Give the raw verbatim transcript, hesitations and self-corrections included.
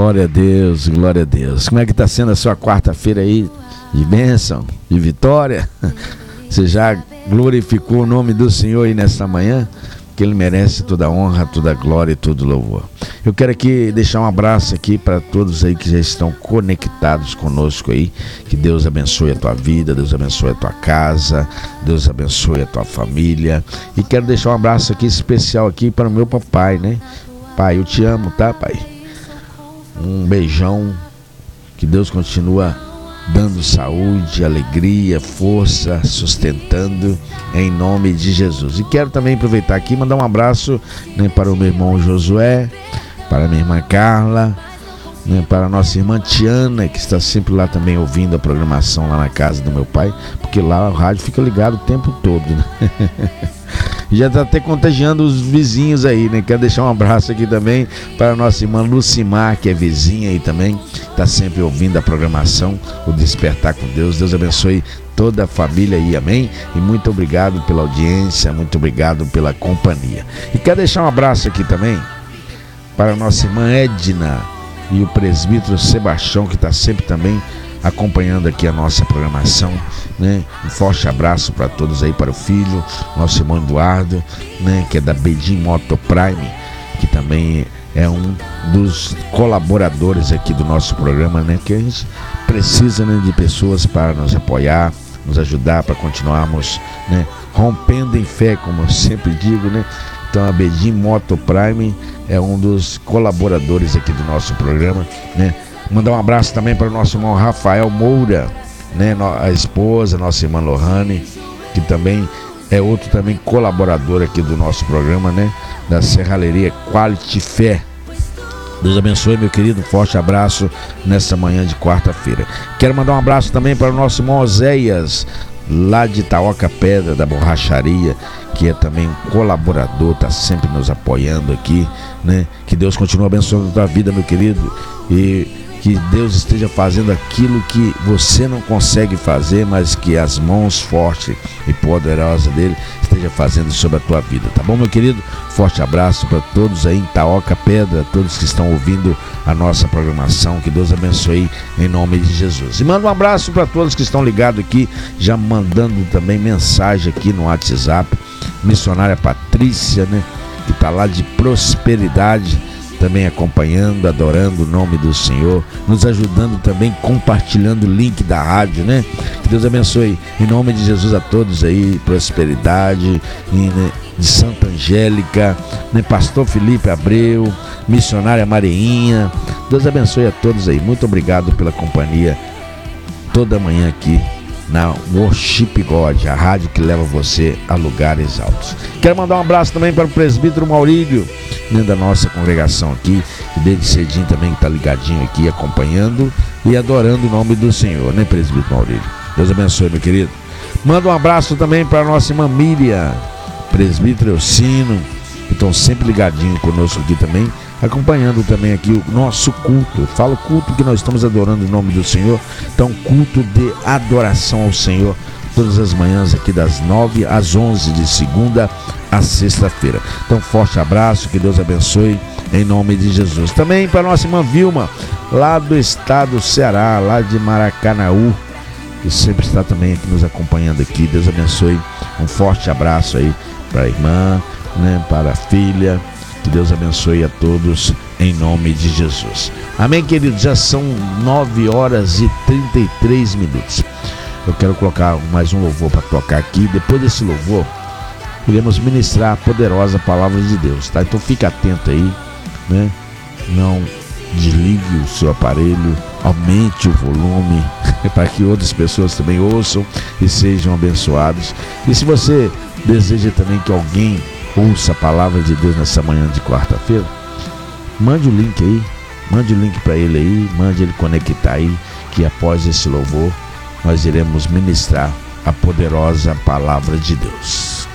Glória a Deus, glória a Deus. Como é que está sendo a sua quarta-feira aí? De bênção, de vitória? Você já glorificou o nome do Senhor aí nesta manhã? Que Ele merece toda a honra, toda a glória e todo o louvor. Eu quero aqui deixar um abraço aqui para todos aí que já estão conectados conosco aí. Que Deus abençoe a tua vida, Deus abençoe a tua casa, Deus abençoe a tua família. E quero deixar um abraço aqui especial aqui para o meu papai, né? Pai, eu te amo, tá, pai? Um beijão. Que Deus continua dando saúde, alegria, força, sustentando em nome de Jesus. E quero também aproveitar aqui e mandar um abraço, né, para o meu irmão Josué, para a minha irmã Carla, né, para a nossa irmã Tiana, que está sempre lá também ouvindo a programação lá na casa do meu pai, porque lá o rádio fica ligado o tempo todo, né? Já está até contagiando os vizinhos aí, né? Quero deixar um abraço aqui também para a nossa irmã Lucimar, que é vizinha aí também, está sempre ouvindo a programação, o Despertar com Deus. Deus abençoe toda a família aí, amém? E muito obrigado pela audiência, muito obrigado pela companhia. E quero deixar um abraço aqui também para a nossa irmã Edna e o presbítero Sebastião, que está sempre também acompanhando aqui a nossa programação, né? Um forte abraço para todos aí, para o filho, nosso irmão Eduardo, né? Que é da Bedim Moto Prime, que também é um dos colaboradores aqui do nosso programa, né? Que a gente precisa, né, de pessoas para nos apoiar, nos ajudar para continuarmos, né, rompendo em fé, como eu sempre digo, né? Então a Bedim Moto Prime é um dos colaboradores aqui do nosso programa, né? Mandar um abraço também para o nosso irmão Rafael Moura, né? A esposa, nossa irmã Lohane, que também é outro também colaborador aqui do nosso programa, né? Da Serralheria Quality Fé. Deus abençoe, meu querido, um forte abraço nessa manhã de quarta-feira. Quero mandar um abraço também para o nosso irmão Oséias, lá de Itaoca Pedra, da borracharia, que é também um colaborador, está sempre nos apoiando aqui, né? Que Deus continue abençoando a tua vida, meu querido, e que Deus esteja fazendo aquilo que você não consegue fazer, mas que as mãos fortes e poderosas dele esteja fazendo sobre a tua vida, tá bom, meu querido? Forte abraço para todos aí em Itaoca Pedra, todos que estão ouvindo a nossa programação, que Deus abençoe em nome de Jesus. E manda um abraço para todos que estão ligados aqui, já mandando também mensagem aqui no WhatsApp, missionária Patrícia, né, que está lá de Prosperidade, também acompanhando, adorando o nome do Senhor, nos ajudando também, compartilhando o link da rádio, né? Que Deus abençoe em nome de Jesus a todos aí, Prosperidade, né, de Santa Angélica, né? Pastor Felipe Abreu, missionária Mariinha. Deus abençoe a todos aí. Muito obrigado pela companhia toda manhã aqui na Worship God, a rádio que leva você a lugares altos. Quero mandar um abraço também para o presbítero Maurílio, né, da nossa congregação aqui, que desde cedinho também está ligadinho aqui, acompanhando e adorando o nome do Senhor, né, presbítero Maurílio? Deus abençoe, meu querido. Manda um abraço também para a nossa irmã Miriam, presbítero Elcino, que estão sempre ligadinho conosco aqui também, acompanhando também aqui o nosso culto. Eu falo culto que nós estamos adorando o nome do Senhor. Então, culto de adoração ao Senhor, todas as manhãs aqui das nove às onze, de segunda a sexta-feira. Então, forte abraço, que Deus abençoe em nome de Jesus. Também para a nossa irmã Vilma, lá do estado do Ceará, lá de Maracanaú, que sempre está também aqui nos acompanhando aqui. Deus abençoe. Um forte abraço aí para a irmã, né, para a filha. Que Deus abençoe a todos em nome de Jesus. Amém, queridos? Já são nove horas e trinta e três minutos. Eu quero colocar mais um louvor para tocar aqui. Depois desse louvor, iremos ministrar a poderosa palavra de Deus, tá? Então fique atento aí, né? Não desligue o seu aparelho, aumente o volume para que outras pessoas também ouçam e sejam abençoados. E se você deseja também que alguém ouça a palavra de Deus nessa manhã de quarta-feira, mande o link aí, mande o link para ele aí, mande ele conectar aí, que após esse louvor nós iremos ministrar a poderosa palavra de Deus.